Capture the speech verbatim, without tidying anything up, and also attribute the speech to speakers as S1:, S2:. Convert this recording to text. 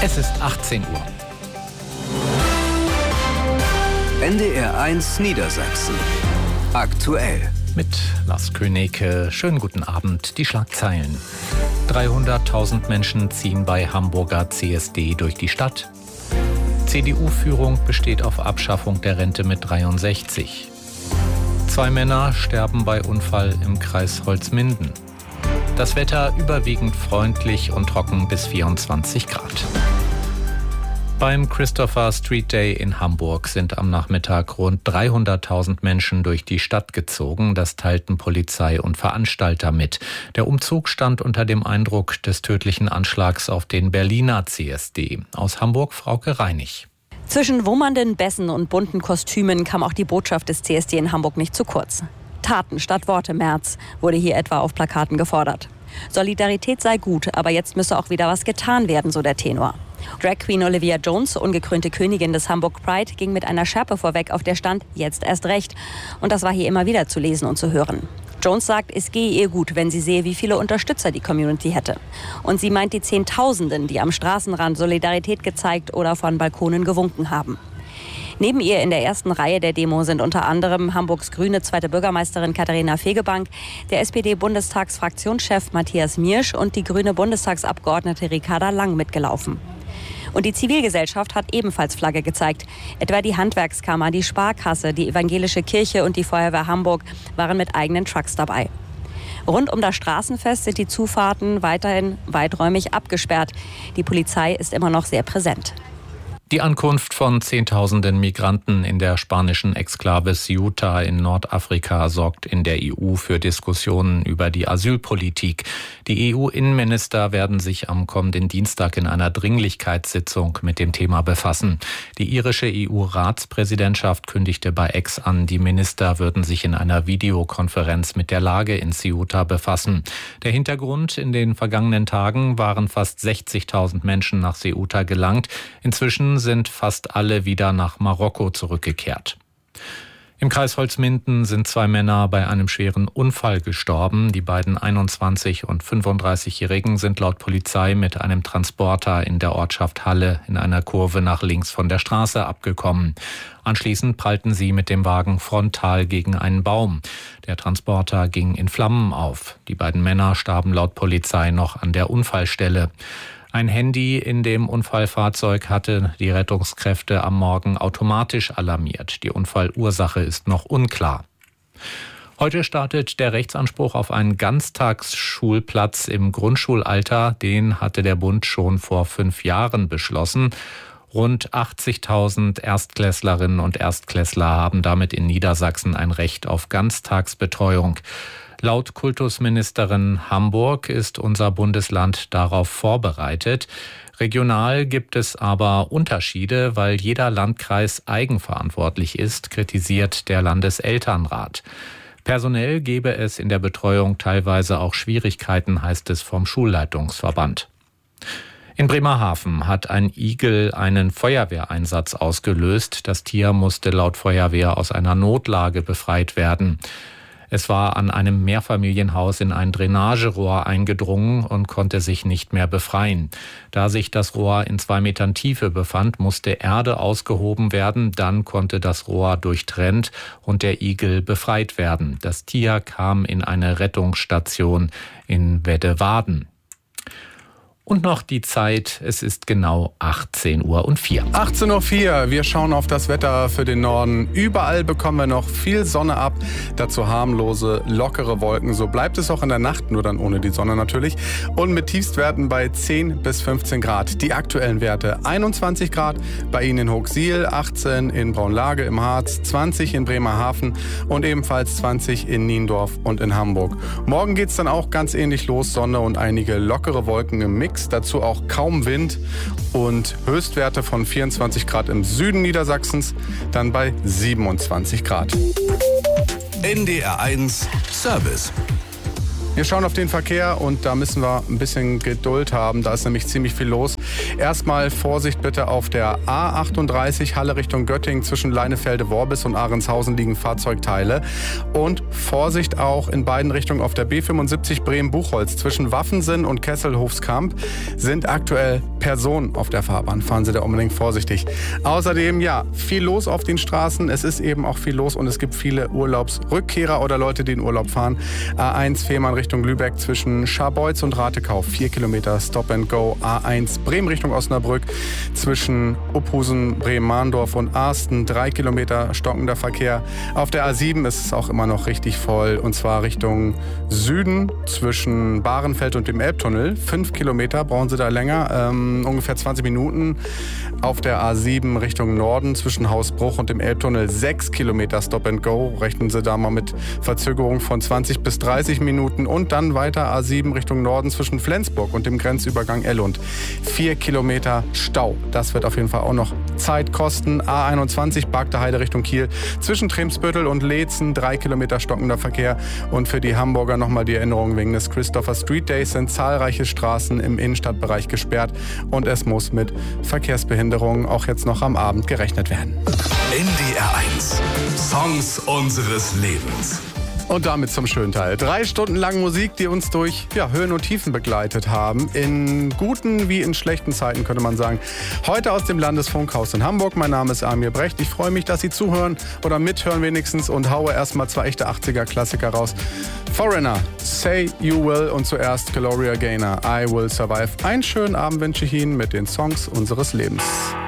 S1: Es ist achtzehn Uhr.
S2: N D R eins Niedersachsen. Aktuell.
S1: Mit Lars Königke. Schönen guten Abend. Die Schlagzeilen. dreihunderttausend Menschen ziehen bei Hamburger C S D durch die Stadt. C D U-Führung besteht auf Abschaffung der Rente mit dreiundsechzig. Zwei Männer sterben bei Unfall im Kreis Holzminden. Das Wetter überwiegend freundlich und trocken bis vierundzwanzig Grad. Beim Christopher Street Day in Hamburg sind am Nachmittag rund dreihunderttausend Menschen durch die Stadt gezogen. Das teilten Polizei und Veranstalter mit. Der Umzug stand unter dem Eindruck des tödlichen Anschlags auf den Berliner C S D. Aus Hamburg Frauke Reinig.
S3: Zwischen wummernden Bässen und bunten Kostümen kam auch die Botschaft des C S D in Hamburg nicht zu kurz. Taten statt Worte, März, wurde hier etwa auf Plakaten gefordert. Solidarität sei gut, aber jetzt müsse auch wieder was getan werden, so der Tenor. Drag Queen Olivia Jones, ungekrönte Königin des Hamburg Pride, ging mit einer Schärpe vorweg, auf der stand, jetzt erst recht. Und das war hier immer wieder zu lesen und zu hören. Jones sagt, es gehe ihr gut, wenn sie sehe, wie viele Unterstützer die Community hätte. Und sie meint die Zehntausenden, die am Straßenrand Solidarität gezeigt oder von Balkonen gewunken haben. Neben ihr in der ersten Reihe der Demo sind unter anderem Hamburgs grüne zweite Bürgermeisterin Katharina Fegebank, der S P D-Bundestagsfraktionschef Matthias Miersch und die grüne Bundestagsabgeordnete Ricarda Lang mitgelaufen. Und die Zivilgesellschaft hat ebenfalls Flagge gezeigt. Etwa die Handwerkskammer, die Sparkasse, die Evangelische Kirche und die Feuerwehr Hamburg waren mit eigenen Trucks dabei. Rund um das Straßenfest sind die Zufahrten weiterhin weiträumig abgesperrt. Die Polizei ist immer noch sehr präsent.
S1: Die Ankunft von Zehntausenden Migranten in der spanischen Exklave Ceuta in Nordafrika sorgt in der E U für Diskussionen über die Asylpolitik. Die E U-Innenminister werden sich am kommenden Dienstag in einer Dringlichkeitssitzung mit dem Thema befassen. Die irische E U-Ratspräsidentschaft kündigte bei X an, die Minister würden sich in einer Videokonferenz mit der Lage in Ceuta befassen. Der Hintergrund: in den vergangenen Tagen waren fast sechzigtausend Menschen nach Ceuta gelangt. Inzwischen sind fast alle wieder nach Marokko zurückgekehrt. Im Kreis Holzminden sind zwei Männer bei einem schweren Unfall gestorben. Die beiden einundzwanzig- und fünfunddreißigjährigen sind laut Polizei mit einem Transporter in der Ortschaft Halle in einer Kurve nach links von der Straße abgekommen. Anschließend prallten sie mit dem Wagen frontal gegen einen Baum. Der Transporter ging in Flammen auf. Die beiden Männer starben laut Polizei noch an der Unfallstelle. Ein Handy in dem Unfallfahrzeug hatte die Rettungskräfte am Morgen automatisch alarmiert. Die Unfallursache ist noch unklar. Heute startet der Rechtsanspruch auf einen Ganztagsschulplatz im Grundschulalter. Den hatte der Bund schon vor fünf Jahren beschlossen. Rund achtzigtausend Erstklässlerinnen und Erstklässler haben damit in Niedersachsen ein Recht auf Ganztagsbetreuung. Laut Kultusministerin Hamburg ist unser Bundesland darauf vorbereitet. Regional gibt es aber Unterschiede, weil jeder Landkreis eigenverantwortlich ist, kritisiert der Landeselternrat. Personell gebe es in der Betreuung teilweise auch Schwierigkeiten, heißt es vom Schulleitungsverband. In Bremerhaven hat ein Igel einen Feuerwehreinsatz ausgelöst. Das Tier musste laut Feuerwehr aus einer Notlage befreit werden. Es war an einem Mehrfamilienhaus in ein Drainagerohr eingedrungen und konnte sich nicht mehr befreien. Da sich das Rohr in zwei Metern Tiefe befand, musste Erde ausgehoben werden. Dann konnte das Rohr durchtrennt und der Igel befreit werden. Das Tier kam in eine Rettungsstation in Weddewaden. Und noch die Zeit, es ist genau achtzehn Uhr vier.
S4: achtzehn Uhr vier, wir schauen auf das Wetter für den Norden. Überall bekommen wir noch viel Sonne ab, dazu harmlose, lockere Wolken. So bleibt es auch in der Nacht, nur dann ohne die Sonne natürlich. Und mit Tiefstwerten bei zehn bis fünfzehn Grad. Die aktuellen Werte: einundzwanzig Grad bei Ihnen in Hochsiel, achtzehn in Braunlage im Harz, zwanzig in Bremerhaven und ebenfalls zwanzig in Niendorf und in Hamburg. Morgen geht es dann auch ganz ähnlich los, Sonne und einige lockere Wolken im Mix. Dazu auch kaum Wind und Höchstwerte von vierundzwanzig Grad im Süden Niedersachsens, dann bei siebenundzwanzig Grad.
S2: N D R eins Service.
S4: Wir schauen auf den Verkehr und da müssen wir ein bisschen Geduld haben. Da ist nämlich ziemlich viel los. Erstmal Vorsicht bitte auf der A achtunddreißig Halle Richtung Göttingen. Zwischen Leinefelde-Worbis und Ahrenshausen liegen Fahrzeugteile. Und Vorsicht auch in beiden Richtungen auf der B fünfundsiebzig Bremen-Buchholz. Zwischen Waffensinn und Kesselhofskamp sind aktuell Personen auf der Fahrbahn. Fahren Sie da unbedingt vorsichtig. Außerdem, ja, viel los auf den Straßen. Es ist eben auch viel los und es gibt viele Urlaubsrückkehrer oder Leute, die in Urlaub fahren. A eins Fehmarn Richtung Lübeck zwischen Scharbeutz und Ratekau. Vier Kilometer Stop and Go. A eins Bremen Richtung Osnabrück zwischen Uphusen, Bremen-Mahndorf und Arsten. Drei Kilometer stockender Verkehr. Auf der A sieben ist es auch immer noch richtig voll und zwar Richtung Süden zwischen Bahrenfeld und dem Elbtunnel. Fünf Kilometer brauchen Sie da länger, ähm, ungefähr zwanzig Minuten. Auf der A sieben Richtung Norden zwischen Hausbruch und dem Elbtunnel sechs Kilometer Stop and Go. Rechnen Sie da mal mit Verzögerung von zwanzig bis dreißig Minuten und dann weiter A sieben Richtung Norden zwischen Flensburg und dem Grenzübergang Ellund. Vier Kilometer Stau. Das wird auf jeden Fall auch noch Zeit kosten. A einundzwanzig Bagde Heide Richtung Kiel zwischen Tremsbüttel und Leetzen. Drei Kilometer stockender Verkehr. Und für die Hamburger nochmal die Erinnerung: wegen des Christopher Street Days sind zahlreiche Straßen im Innenstadtbereich gesperrt und es muss mit Verkehrsbehinderungen auch jetzt noch am Abend gerechnet werden.
S2: N D R eins. Songs unseres Lebens.
S4: Und damit zum schönen Teil. Drei Stunden lang Musik, die uns durch ja, Höhen und Tiefen begleitet haben. In guten wie in schlechten Zeiten, könnte man sagen. Heute aus dem Landesfunkhaus in Hamburg. Mein Name ist Amir Brecht. Ich freue mich, dass Sie zuhören oder mithören wenigstens und haue erstmal zwei echte achtziger-Klassiker raus. Foreigner, Say You Will und zuerst Gloria Gaynor, I Will Survive. Einen schönen Abend wünsche ich Ihnen mit den Songs unseres Lebens.